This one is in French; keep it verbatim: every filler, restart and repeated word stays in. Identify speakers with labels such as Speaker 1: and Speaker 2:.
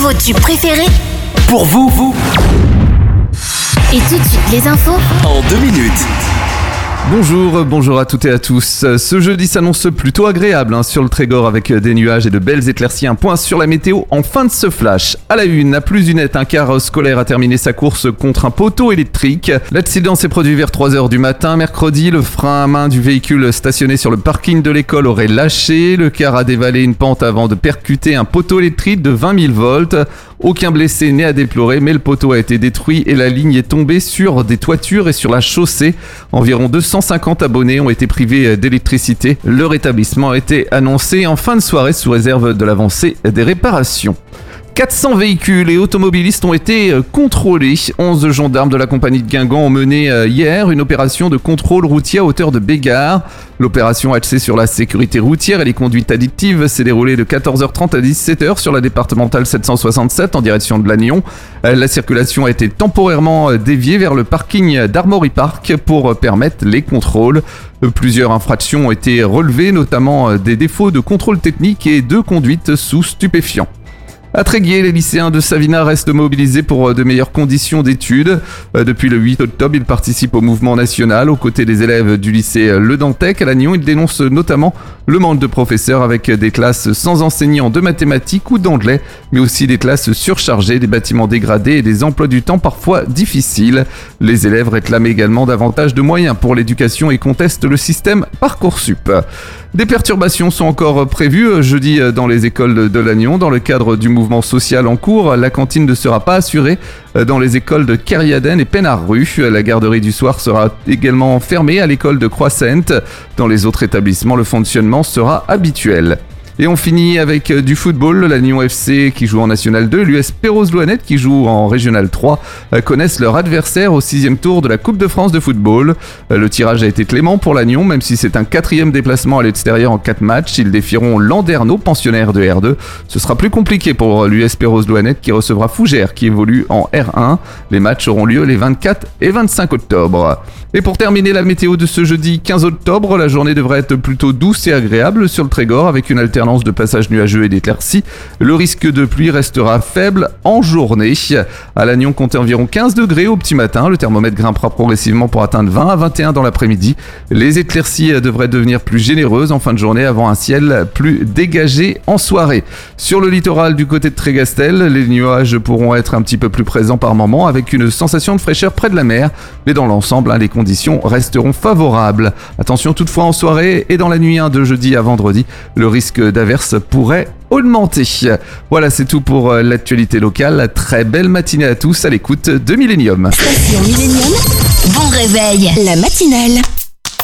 Speaker 1: vos tubes préférés
Speaker 2: Pour vous, vous,
Speaker 1: et tout de suite les infos
Speaker 2: en deux minutes.
Speaker 3: Bonjour, bonjour à toutes et à tous. Ce jeudi s'annonce plutôt agréable hein, sur le Trégor avec des nuages et de belles éclaircies. Un point sur la météo en fin de ce flash. À la une, à plus d'une nette, un car scolaire a terminé sa course contre un poteau électrique. L'accident s'est produit vers trois heures du matin. Mercredi, le frein à main du véhicule stationné sur le parking de l'école aurait lâché. Le car a dévalé une pente avant de percuter un poteau électrique de vingt mille volts. Aucun blessé n'est à déplorer, mais le poteau a été détruit et la ligne est tombée sur des toitures et sur la chaussée. Environ deux cent cinquante abonnés ont été privés d'électricité. Le rétablissement a été annoncé en fin de soirée sous réserve de l'avancée des réparations. quatre cents véhicules et automobilistes ont été contrôlés. onze gendarmes de la compagnie de Guingamp ont mené hier une opération de contrôle routier à hauteur de Bégard. L'opération axée sur la sécurité routière et les conduites addictives s'est déroulée de quatorze heures trente à dix-sept heures sur la départementale sept cent soixante-sept en direction de Lannion. La circulation a été temporairement déviée vers le parking d'Armory Park pour permettre les contrôles. Plusieurs infractions ont été relevées, notamment des défauts de contrôle technique et de conduite sous stupéfiants. À Tréguier, les lycéens de Savina restent mobilisés pour de meilleures conditions d'études. Depuis le huit octobre, ils participent au mouvement national aux côtés des élèves du lycée Le Dantec. À Lannion, ils dénoncent notamment le manque de professeurs avec des classes sans enseignants de mathématiques ou d'anglais, mais aussi des classes surchargées, des bâtiments dégradés et des emplois du temps parfois difficiles. Les élèves réclament également davantage de moyens pour l'éducation et contestent le système Parcoursup. Des perturbations sont encore prévues jeudi dans les écoles de Lannion. Dans le cadre du mouvement social en cours, la cantine ne sera pas assurée dans les écoles de Kerriaden et Pénard-Rue. La garderie du soir sera également fermée à l'école de Croissant. Dans les autres établissements, le fonctionnement sera habituel. Et on finit avec du football. La Lannion F C qui joue en National deux, l'U S Pérouse-Louannette qui joue en Régional trois connaissent leur adversaire au sixième tour de la Coupe de France de football. Le tirage a été clément pour Lannion, même si c'est un quatrième déplacement à l'extérieur en quatre matchs. Ils défieront Landerneau, pensionnaire de R deux. Ce sera plus compliqué pour l'U S Pérouse-Louannette qui recevra Fougères qui évolue en R un. Les matchs auront lieu les vingt-quatre et vingt-cinq octobre. Et pour terminer la météo de ce jeudi quinze octobre, la journée devrait être plutôt douce et agréable sur le Trégor avec une alternance de passages nuageux et d'éclaircies. Le risque de pluie restera faible en journée. À Lannion, comptez environ quinze degrés au petit matin. Le thermomètre grimpera progressivement pour atteindre vingt à vingt et un dans l'après-midi. Les éclaircies devraient devenir plus généreuses en fin de journée avant un ciel plus dégagé en soirée. Sur le littoral du côté de Trégastel, les nuages pourront être un petit peu plus présents par moments avec une sensation de fraîcheur près de la mer. Mais dans l'ensemble, hein, les conditions resteront favorables. Attention toutefois en soirée et dans la nuit hein, de jeudi à vendredi, le risque d'averse pourrait augmenter. Voilà, c'est tout pour l'actualité locale. Très belle matinée à tous à l'écoute de Millennium.
Speaker 1: Station Millennium, bon réveil, la matinale.